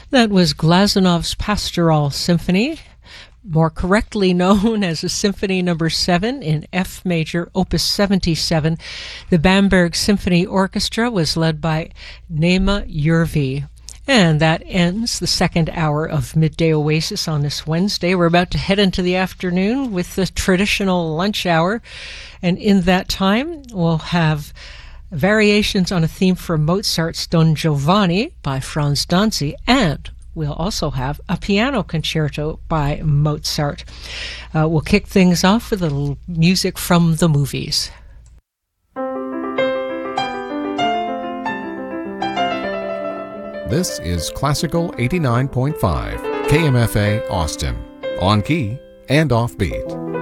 That was Glazunov's Pastoral Symphony, more correctly known as a Symphony No. 7 in F major, Opus 77. The Bamberg Symphony Orchestra was led by Nema Jurvi. And that ends the second hour of Midday Oasis on this Wednesday. We're about to head into the afternoon with the traditional lunch hour. And in that time, we'll have variations on a theme from Mozart's Don Giovanni by Franz Danzi, and we'll also have a piano concerto by Mozart. We'll kick things off with a little music from the movies. This is Classical 89.5, KMFA Austin, on key and offbeat.